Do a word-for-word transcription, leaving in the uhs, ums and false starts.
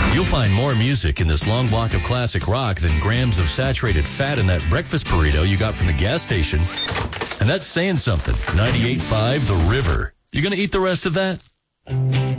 You'll find more music in this long block of classic rock than grams of saturated fat in that breakfast burrito you got from the gas station. And that's saying something. ninety-eight point five The River. You gonna eat the rest of that?